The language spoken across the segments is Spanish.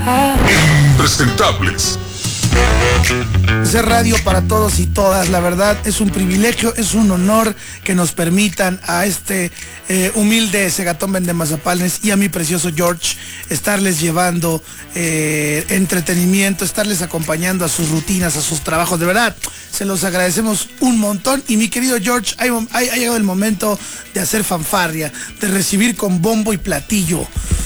Impresentables. Hacer radio para todos y todas, la verdad es un privilegio, es un honor que nos permitan a este humilde Segatón Vendemazapanes y a mi precioso George estarles llevando entretenimiento, estarles acompañando a sus rutinas, a sus trabajos. De verdad, se los agradecemos un montón. Y mi querido George, ha llegado el momento de hacer fanfarria, de recibir con bombo y platillo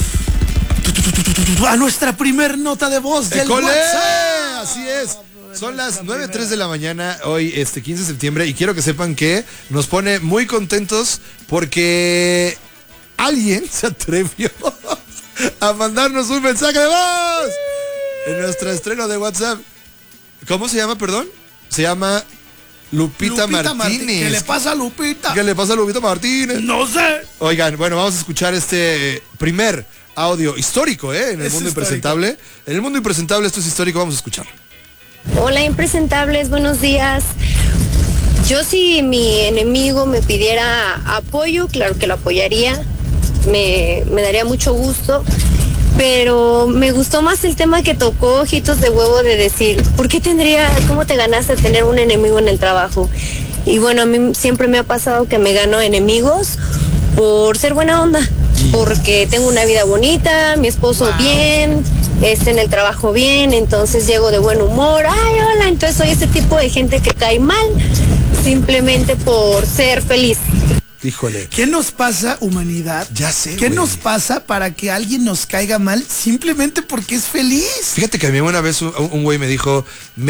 a nuestra primer nota de voz del WhatsApp. Así es. Son las 9:03 de la mañana, hoy 15 de septiembre, y quiero que sepan que nos pone muy contentos porque alguien se atrevió a mandarnos un mensaje de voz en nuestro estreno de WhatsApp. ¿Cómo se llama, perdón? Se llama Lupita Martínez. ¿Qué le pasa a Lupita? ¿Qué le pasa a Lupita Martínez? No sé. Oigan, bueno, vamos a escuchar este primer audio histórico, en el mundo impresentable. En el mundo impresentable esto es histórico, vamos a escuchar. Hola impresentables, buenos días. Yo si mi enemigo me pidiera apoyo, claro que lo apoyaría, me daría mucho gusto, pero me gustó más el tema que tocó Ojitos de Huevo de decir, cómo te ganaste tener un enemigo en el trabajo? Y bueno, a mí siempre me ha pasado que me gano enemigos por ser buena onda, porque tengo una vida bonita, mi esposo bien, en el trabajo bien, entonces llego de buen humor, ay, hola, entonces soy ese tipo de gente que cae mal simplemente por ser feliz. Híjole. ¿Qué nos pasa, humanidad? Ya sé, ¿Qué güey. nos pasa para que alguien nos caiga mal simplemente porque es feliz? Fíjate que a mí una vez un güey me dijo,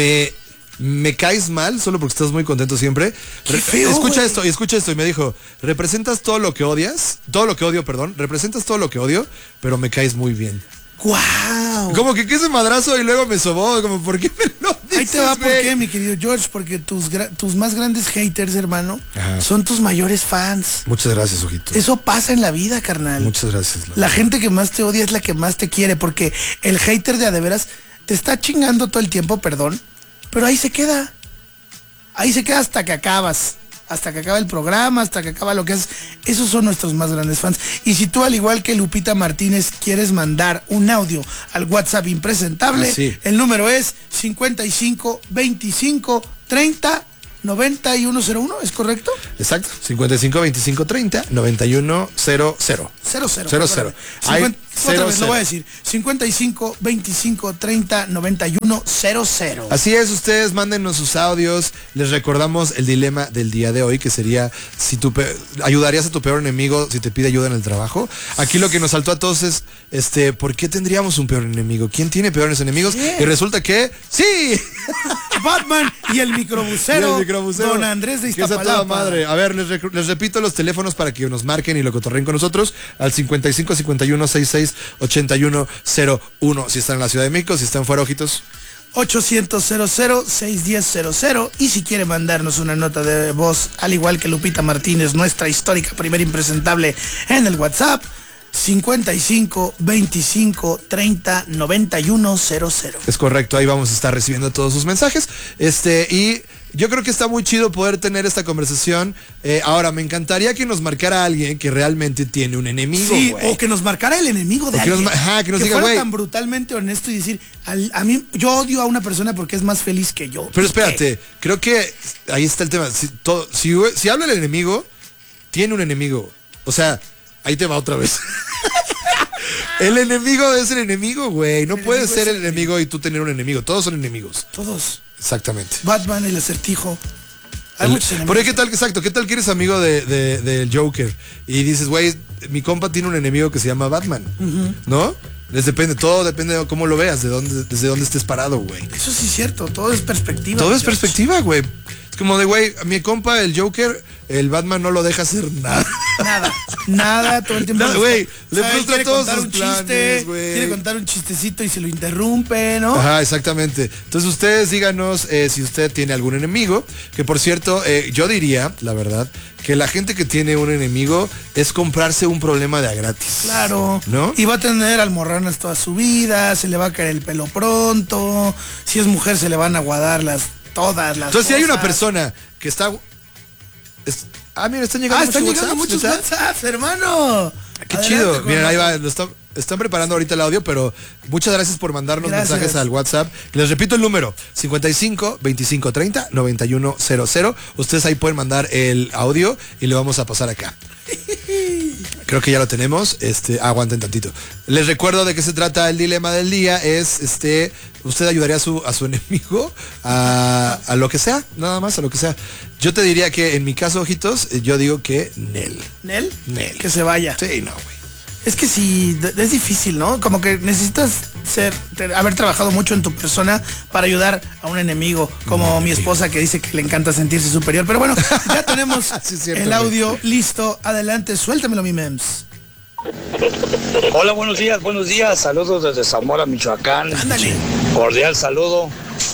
me caes mal solo porque estás muy contento siempre. Escucha esto, y me dijo, representas todo lo que odias, representas todo lo que odio, pero me caes muy bien. ¡Guau! Como que ese madrazo y luego me sobó, como, ¿por qué me lo dices? Ahí te va, ¿por güey? qué, mi querido George? Porque tus más grandes haters, hermano, Ajá. son tus mayores fans. Muchas gracias, ojito. Eso pasa en la vida, carnal. Muchas gracias. La gente que más te odia es la que más te quiere, porque el hater de a de veras te está chingando todo el tiempo, perdón, pero ahí se queda. Ahí se queda hasta que acabas. Hasta que acaba el programa, hasta que acaba lo que es. Esos son nuestros más grandes fans. Y si tú, al igual que Lupita Martínez, quieres mandar un audio al WhatsApp impresentable, sí. El número es 55 25 30 9101, ¿es correcto? Exacto, 55 25 30 91 00. 00. 00. Otra vez lo voy a decir. 55 25 30 91 00. Así es, ustedes mándenos sus audios. Les recordamos el dilema del día de hoy, que sería si ayudarías a tu peor enemigo si te pide ayuda en el trabajo. Aquí lo que nos saltó a todos es, ¿por qué tendríamos un peor enemigo? ¿Quién tiene peores enemigos? Sí. Y resulta que ¡sí! Batman y el microbusero, Don Andrés de Que es a Iztapalapa. toda madre. A ver, les repito los teléfonos para que nos marquen y lo cotorreen con nosotros al 55 51 66 81 01. Si están en la Ciudad de México, si están fuera, ojitos. 800-00-610-00. Y si quiere mandarnos una nota de voz, al igual que Lupita Martínez, nuestra histórica primera impresentable, en el WhatsApp 55 25 30 91 00. Es correcto, ahí vamos a estar recibiendo todos sus mensajes. Y yo creo que está muy chido poder tener esta conversación. Ahora, me encantaría que nos marcara alguien que realmente tiene un enemigo, Sí, güey. o que nos marcara el enemigo de alguien. Que nos diga, fuera güey. tan brutalmente honesto y decir, a mí, yo odio a una persona porque es más feliz que yo. Pero espérate, creo que ahí está el tema. Si habla el enemigo, tiene un enemigo. O sea, ahí te va otra vez. El enemigo es el enemigo, güey. No puedes ser el enemigo y tú tener un enemigo. Todos son enemigos. Todos. Exactamente. Batman, el Acertijo. Hay muchos enemigos. Porque qué tal, exacto, qué tal que eres amigo del Joker y dices, güey, mi compa tiene un enemigo que se llama Batman, ¿no? Todo depende de cómo lo veas, desde dónde estés parado, güey. Eso sí es cierto, todo es perspectiva. Todo es George. perspectiva, güey. Es como de, güey, mi compa, el Joker, el Batman no lo deja hacer nada. Nada, todo el tiempo. Nada, güey, le ¿sabes? frustra Quiere todos contar sus un planes, chiste, güey. quiere contar un chistecito y se lo interrumpe, ¿no? Ajá, exactamente. Entonces ustedes díganos si usted tiene algún enemigo, que por cierto, yo diría, la verdad, que la gente que tiene un enemigo es comprarse un problema de a gratis. Claro. ¿No? Y va a tener almorranas toda su vida, se le va a caer el pelo pronto, si es mujer se le van a aguadar todas las Entonces si hay una cosas. persona que está... mira, están llegando Están llegando WhatsApps, muchos ¿neta? WhatsApps, hermano. Qué Adelante chido. con Miren, ahí va, nosotros. están preparando ahorita el audio, pero muchas gracias por mandarnos mensajes al WhatsApp. Les repito el número, 55 25 30 91 00. Ustedes ahí pueden mandar el audio y lo vamos a pasar acá. Creo que ya lo tenemos. Aguanten tantito. Les recuerdo de qué se trata el dilema del día. Es usted ayudaría a su enemigo a lo que sea, nada más a lo que sea. Yo te diría que en mi caso, ojitos, yo digo que Nel. ¿Nel? Nel. Que se vaya. Sí, no, güey. Es que sí, es difícil, ¿no? Como que necesitas haber trabajado mucho en tu persona para ayudar a un enemigo, como mi esposa que dice que le encanta sentirse superior. Pero bueno, ya tenemos Sí, es cierto, el audio listo. Adelante, suéltamelo, mi mems. Hola, buenos días. Saludos desde Zamora, Michoacán. Ándale. Cordial saludo.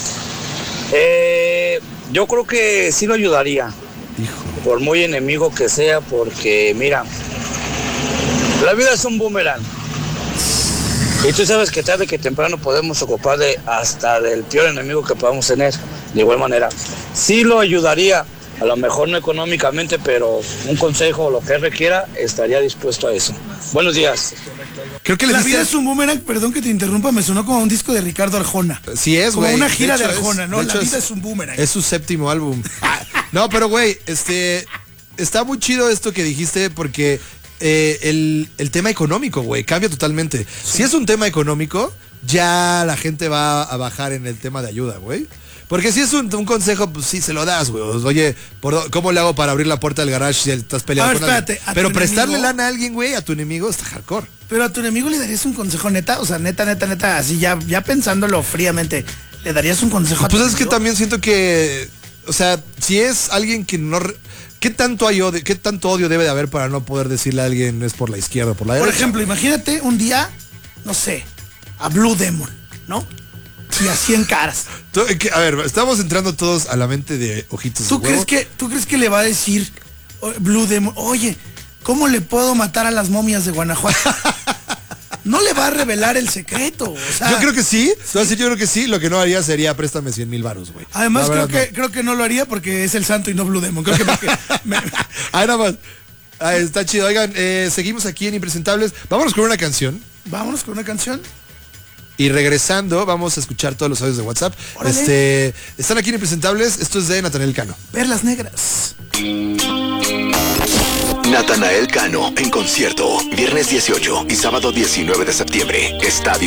Yo creo que sí lo ayudaría. Hijo. Por muy enemigo que sea, porque mira, la vida es un boomerang. Y tú sabes que tarde que temprano podemos ocupar hasta del peor enemigo que podamos tener. De igual manera, sí lo ayudaría, a lo mejor no económicamente, pero un consejo o lo que requiera, estaría dispuesto a eso. Buenos días. Creo que La vida es un boomerang, perdón que te interrumpa, me sonó como un disco de Ricardo Arjona. Sí es, Como güey. una gira de hecho, Arjona, ¿no? de La hecho, vida es un boomerang. Es su séptimo álbum. No, pero güey, está muy chido esto que dijiste porque el tema económico, güey, cambia totalmente. Sí. Si es un tema económico, ya la gente va a bajar en el tema de ayuda, güey. Porque si es un consejo, pues sí se lo das, güey. Oye, ¿cómo le hago para abrir la puerta del garage si estás peleando con alguien? Pero prestarle lana a alguien, güey, a tu enemigo está hardcore. Pero a tu enemigo le darías un consejo neta, o sea, neta, así ya pensándolo fríamente, ¿le darías un consejo a tu enemigo? Pues es que también siento que, o sea, si es alguien que no... ¿Qué tanto odio debe de haber para no poder decirle a alguien es por la izquierda o por la derecha? Por ejemplo, imagínate un día, no sé, a Blue Demon, ¿no? Y a 100 caras. A ver, estamos entrando todos a la mente de Ojitos de Huevo. ¿Tú crees que le va a decir Blue Demon, oye, ¿cómo le puedo matar a las momias de Guanajuato? No le va a revelar el secreto. O sea, yo creo que sí. Yo creo que sí. Lo que no haría sería préstame 100,000 varos, güey. Además, creo que no lo haría porque es el santo y no Blue Demon. Creo que Ahí nada más. Está chido. Oigan, seguimos aquí en Impresentables. Vámonos con una canción. Y regresando, vamos a escuchar todos los audios de WhatsApp. Están aquí en Impresentables. Esto es de Natanael Cano. Perlas negras. Natanael Cano en concierto, viernes 18 y sábado 19 de septiembre, Estadio